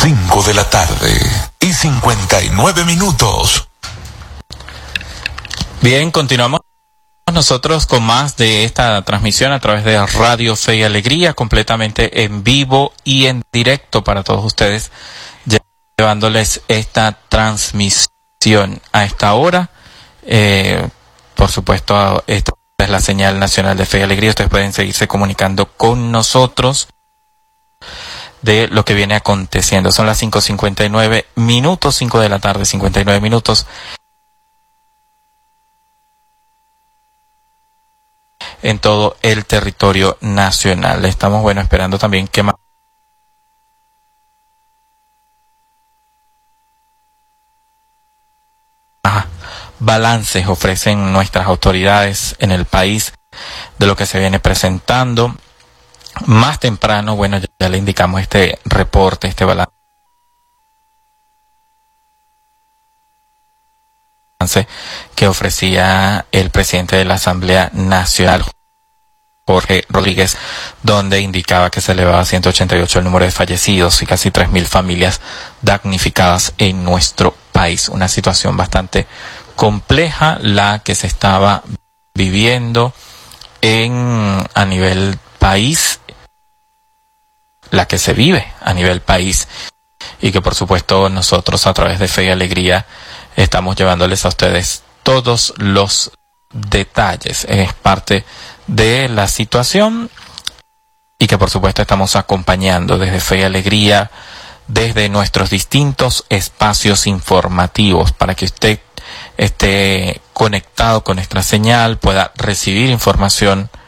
5 de la tarde y 59 minutos. Bien, continuamos nosotros con más de esta transmisión a través de Radio Fe y Alegría, completamente en vivo y en directo para todos ustedes, llevándoles esta transmisión a esta hora. Por supuesto, esta es la señal nacional de Fe y Alegría. Ustedes pueden seguirse comunicando con nosotros de lo que viene aconteciendo. Son las 5:59 minutos, 5 de la tarde, 59 minutos. En todo el territorio nacional. Estamos, esperando también que más balances ofrecen nuestras autoridades en el país de lo que se viene presentando. Más temprano, ya le indicamos este reporte, este balance que ofrecía el presidente de la Asamblea Nacional, Jorge Rodríguez, donde indicaba que se elevaba a 188 el número de fallecidos y casi 3.000 familias damnificadas en nuestro país. Una situación bastante compleja la que se estaba viviendo a nivel país, la que se vive a nivel país, y que por supuesto nosotros a través de Fe y Alegría estamos llevándoles a ustedes todos los detalles. Es parte de la situación y que por supuesto estamos acompañando desde Fe y Alegría, desde nuestros distintos espacios informativos, para que usted esté conectado con nuestra señal, pueda recibir información